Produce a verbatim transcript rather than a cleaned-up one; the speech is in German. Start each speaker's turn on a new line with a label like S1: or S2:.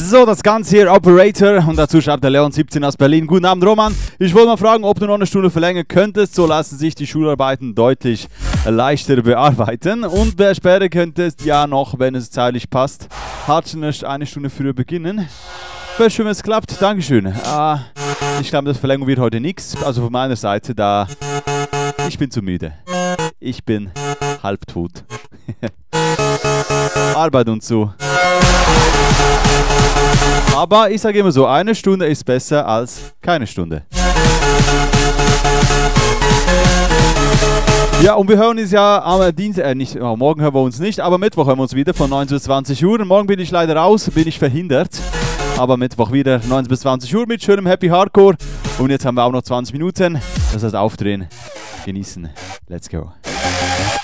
S1: So, das Ganze hier, Operator, und dazu schreibt der Leon siebzehn aus Berlin. Guten Abend, Roman. Ich wollte mal fragen, ob du noch eine Stunde verlängern könntest. So lassen sich die Schularbeiten deutlich leichter bearbeiten. Und wer später könntest, ja noch, wenn es zeitlich passt, hart schon eine Stunde früher beginnen. Wäre schön, wenn es klappt. Dankeschön. Ah, ich glaube, das Verlängerung wird heute nichts. Also von meiner Seite, da ich bin zu müde. Ich bin halbtot. Arbeit und so. Aber ich sage immer so, eine Stunde ist besser als keine Stunde. Ja, und wir hören uns ja am Dienstag, äh, nicht, oh, morgen hören wir uns nicht, aber Mittwoch hören wir uns wieder von neunzehn bis zwanzig Uhr. Und morgen bin ich leider raus, bin ich verhindert. Aber Mittwoch wieder neunzehn bis zwanzig Uhr mit schönem Happy Hardcore. Und jetzt haben wir auch noch zwanzig Minuten. Das heißt aufdrehen, genießen. Let's go.